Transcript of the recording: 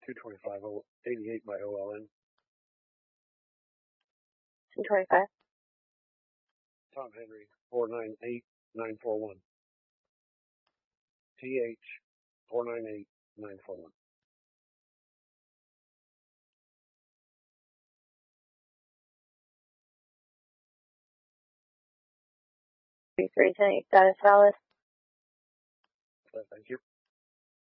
225.88 by OLN. 225. Tom Henry, 498-941. TH, 498-941. Status valid. Thank you.